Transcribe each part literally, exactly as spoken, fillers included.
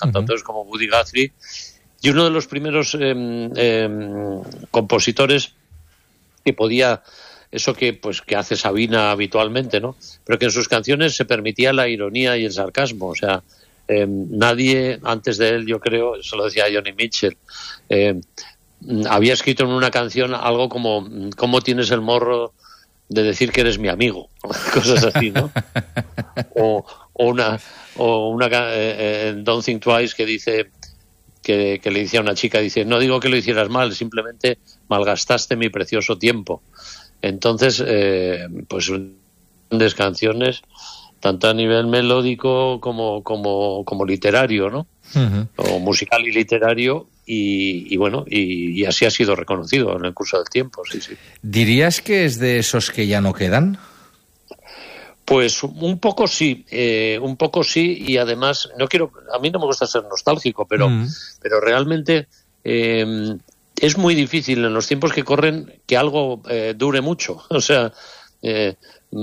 cantautores uh-huh. como Woody Guthrie, y uno de los primeros eh, eh, compositores que podía, eso que pues que hace Sabina habitualmente, ¿no? Pero que en sus canciones se permitía la ironía y el sarcasmo, o sea, eh, nadie antes de él, yo creo, eso lo decía Johnny Mitchell, eh, había escrito en una canción algo como ¿cómo tienes el morro de decir que eres mi amigo? Cosas así, ¿no? O, o una, o una eh, eh, Don't Think Twice que dice que, que le dice a una chica, dice, no digo que lo hicieras mal, simplemente malgastaste mi precioso tiempo. Entonces, eh, pues grandes canciones, tanto a nivel melódico como, como, como literario, ¿no? Uh-huh. O musical y literario, y, y bueno, y, y así ha sido reconocido en el curso del tiempo, sí, sí. ¿Dirías que es de esos que ya no quedan? Pues un poco sí, eh, un poco sí, y además, no quiero, a mí no me gusta ser nostálgico, pero, mm. pero realmente eh, es muy difícil en los tiempos que corren que algo eh, dure mucho. O sea, eh,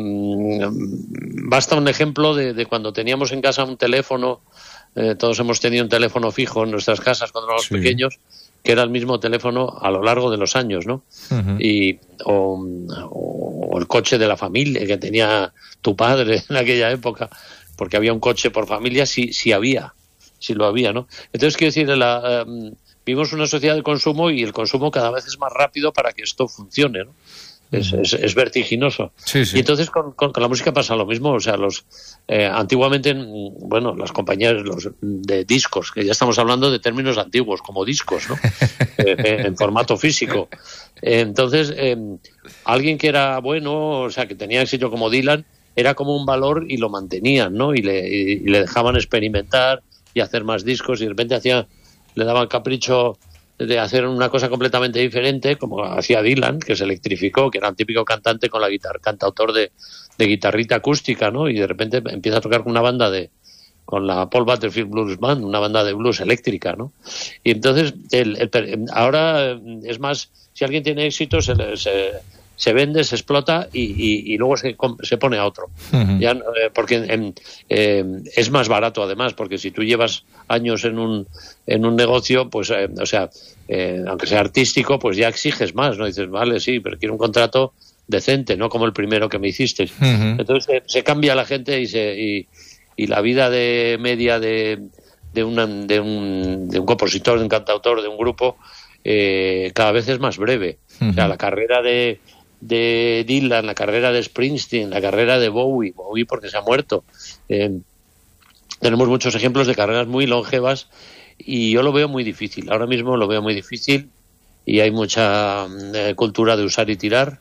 mm, basta un ejemplo de, de cuando teníamos en casa un teléfono, eh, todos hemos tenido un teléfono fijo en nuestras casas cuando éramos sí. pequeños, que era el mismo teléfono a lo largo de los años, ¿no? Uh-huh. Y, o, o el coche de la familia que tenía tu padre en aquella época, porque había un coche por familia, sí, sí había, sí lo había, ¿no? Entonces, quiero decir, la, um, vivimos una sociedad de consumo y el consumo cada vez es más rápido para que esto funcione, ¿no? Es, es, es vertiginoso. Sí, sí. Y entonces con, con, con la música pasa lo mismo. O sea, los eh, antiguamente, bueno, las compañías los, de discos, que ya estamos hablando de términos antiguos, como discos, ¿no? eh, en formato físico. Eh, entonces, eh, alguien que era bueno, o sea, que tenía éxito como Dylan, era como un valor y lo mantenían, ¿no? Y le, y, y le dejaban experimentar y hacer más discos y de repente hacía, le daban capricho de hacer una cosa completamente diferente, como hacía Dylan, que se electrificó, que era un típico cantante con la guitarra, cantautor de, de guitarrita acústica, ¿no? Y de repente empieza a tocar con una banda de, con la Paul Butterfield Blues Band, una banda de blues eléctrica, ¿no? Y entonces, el, el, ahora es más, si alguien tiene éxito, se, se, se vende, se explota y, y, y luego se, se pone a otro. Uh-huh. Ya, eh, porque en, eh, es más barato además, porque si tú llevas años en un en un negocio, pues, eh, o sea, eh, aunque sea artístico, pues ya exiges más, ¿no? Dices, vale, sí, pero quiero un contrato decente, no como el primero que me hiciste. Uh-huh. Entonces eh, se cambia la gente y se y, y la vida de media de de, una, de un de un compositor, de un cantautor, de un grupo, eh, cada vez es más breve. Uh-huh. O sea, la carrera de de Dylan, la carrera de Springsteen, la carrera de Bowie, Bowie porque se ha muerto. Eh, tenemos muchos ejemplos de carreras muy longevas y yo lo veo muy difícil. Ahora mismo lo veo muy difícil y hay mucha eh, cultura de usar y tirar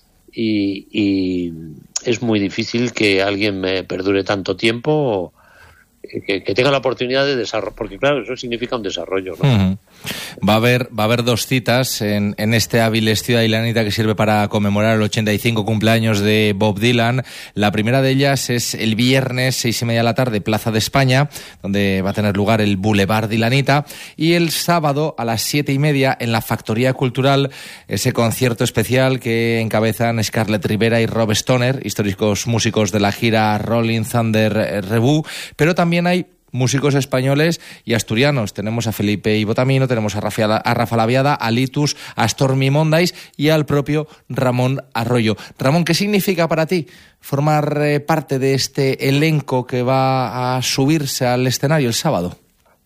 y, y es muy difícil que alguien me perdure tanto tiempo o que, que tenga la oportunidad de desarrollo, porque claro, eso significa un desarrollo, ¿no? Uh-huh. Va a haber va a haber dos citas en, en este Áviles Ciudad Dilanita que sirve para conmemorar el ochenta y cinco cumpleaños de Bob Dylan. La primera de ellas es el viernes, seis y media de la tarde, Plaza de España, donde va a tener lugar el Boulevard Dilanita, y el sábado a las siete y media en la Factoría Cultural, ese concierto especial que encabezan Scarlett Rivera y Rob Stoner, históricos músicos de la gira Rolling Thunder Revue, pero también hay músicos españoles y asturianos. Tenemos a Felipe y Botamino, tenemos a Rafa, a Rafa Laviada, a Litus, a Stormy Mondays y al propio Ramón Arroyo. Ramón, ¿qué significa para ti formar eh, parte de este elenco que va a subirse al escenario el sábado?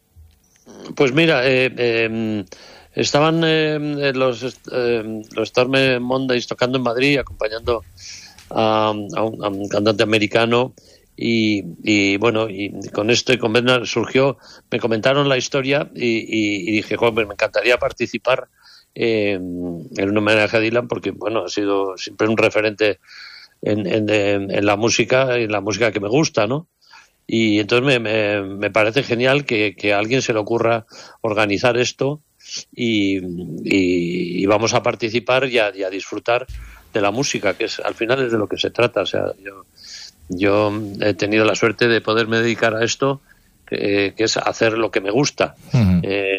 Pues mira, eh, eh, estaban eh, los, eh, los Stormy Mondays tocando en Madrid, acompañando a, a, un, a un cantante americano. Y, y bueno, y con esto y con Bernard surgió, me comentaron la historia y, y, y dije, joder, me encantaría participar eh, en un homenaje a Dylan porque, bueno, ha sido siempre un referente en, en, en la música, en la música que me gusta, ¿no? Y entonces me, me, me parece genial que, que a alguien se le ocurra organizar esto y, y, y vamos a participar y a, y a disfrutar de la música, que es al final es de lo que se trata. O sea, yo Yo he tenido la suerte de poderme dedicar a esto, que, que es hacer lo que me gusta. Uh-huh. Eh,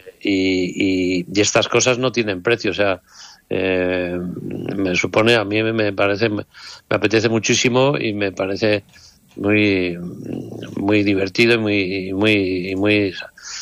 y, y, y estas cosas no tienen precio. O sea, eh, me supone, a mí me parece, me apetece muchísimo y me parece muy, muy divertido y muy, muy, muy